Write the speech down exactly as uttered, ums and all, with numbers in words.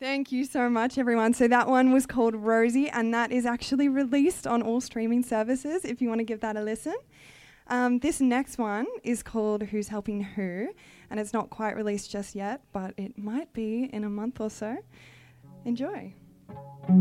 Thank you so much, everyone. So that one was called Rosie, and that is actually released on all streaming services if you want to give that a listen. Um, this next one is called Who's Helping Who, and it's not quite released just yet, but it might be in a month or so. Enjoy.